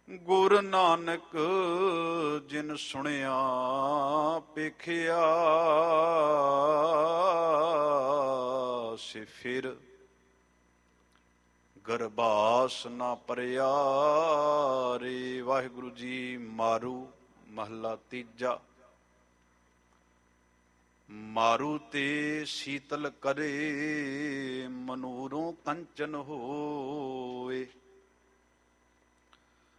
ਗੁਰ ਨਾਨਕ ਜਿਨ ਸੁਣਿਆ ਪੇਖਿਆ, ਸੇ ਫਿਰ ਗਰਬਾਸ ਨਾ ਪਰਿਆ ਰੇ। ਵਾਹਿਗੁਰੂ ਜੀ। ਮਾਰੂ ਮਹਲਾ ਤੀਜਾ। ਮਾਰੂ ਤੇ ਸੀਤਲ ਕਰੇ, ਮਨੂਰੋਂ ਕੰਚਨ ਹੋਏ।